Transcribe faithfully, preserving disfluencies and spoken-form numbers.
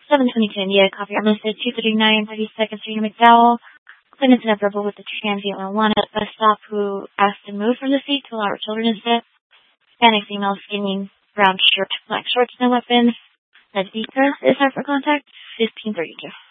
seven twenty-two India, copy unlisted, two thirty-nine, thirty-second Street, McDowell. Claimant is verbal with the transient marijuana at bus stop who asked to move from the seat to allow her children to sit. Hispanic female, skinny, brown shirt, black shorts, no weapons. Ned Beaker is out for contact, fifteen thirty-two.